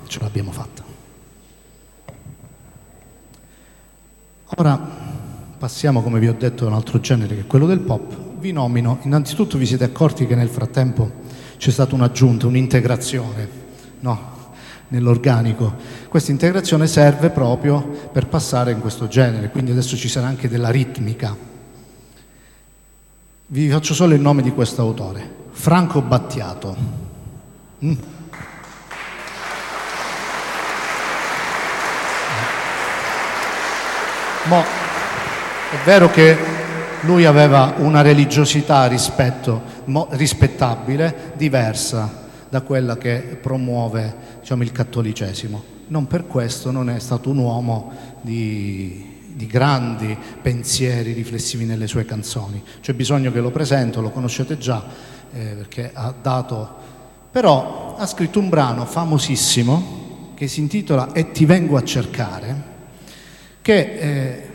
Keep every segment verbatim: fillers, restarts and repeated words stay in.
ce l'abbiamo fatta. Ora passiamo, come vi ho detto, a un altro genere che è quello del pop. Vi nomino, innanzitutto vi siete accorti che nel frattempo c'è stata un'aggiunta, un'integrazione, no? Nell'organico. Questa integrazione serve proprio per passare in questo genere, quindi adesso ci sarà anche della ritmica. Vi faccio solo il nome di questo autore, Franco Battiato. Mm. Mo, è vero che lui aveva una religiosità rispetto, mo, rispettabile, diversa da quella che promuove, diciamo, il cattolicesimo. Non per questo non è stato un uomo di, di grandi pensieri riflessivi nelle sue canzoni. C'è bisogno che lo presento, lo conoscete già, eh, perché ha dato... Però ha scritto un brano famosissimo che si intitola E ti vengo a cercare, che eh,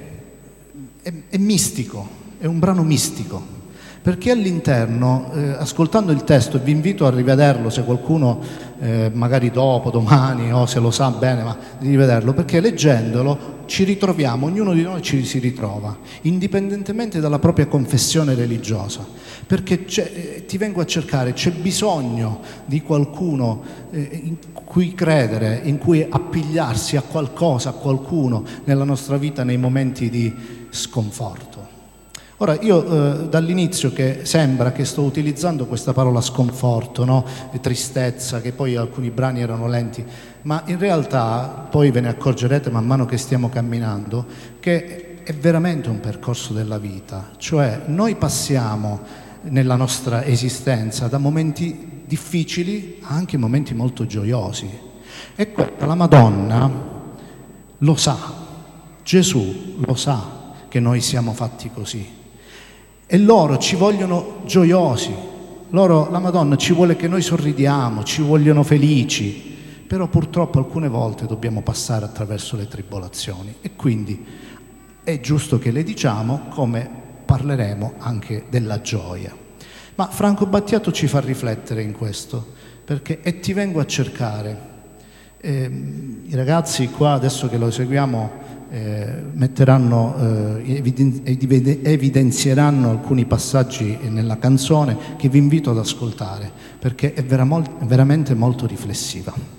è, è mistico, è un brano mistico. Perché all'interno, eh, ascoltando il testo, e vi invito a rivederlo se qualcuno eh, magari dopo, domani o se lo sa bene, ma di rivederlo, perché leggendolo ci ritroviamo, ognuno di noi ci si ritrova, indipendentemente dalla propria confessione religiosa, perché eh, ti vengo a cercare, c'è bisogno di qualcuno eh, in cui credere, in cui appigliarsi a qualcosa, a qualcuno nella nostra vita nei momenti di sconforto. Ora, io eh, dall'inizio che sembra che sto utilizzando questa parola sconforto, no? E tristezza, che poi alcuni brani erano lenti, ma in realtà poi ve ne accorgerete man mano che stiamo camminando che è veramente un percorso della vita, cioè noi passiamo nella nostra esistenza da momenti difficili a anche momenti molto gioiosi, e la Madonna lo sa, Gesù lo sa che noi siamo fatti così. E loro ci vogliono gioiosi, loro, la Madonna ci vuole che noi sorridiamo, ci vogliono felici, però purtroppo alcune volte dobbiamo passare attraverso le tribolazioni e quindi è giusto che le diciamo, come parleremo anche della gioia. Ma Franco Battiato ci fa riflettere in questo, perché E ti vengo a cercare. Eh, i ragazzi qua, adesso che lo eseguiamo, Eh, metteranno, eh, eviden- evidenzieranno alcuni passaggi nella canzone che vi invito ad ascoltare perché è vera- veramente molto riflessiva.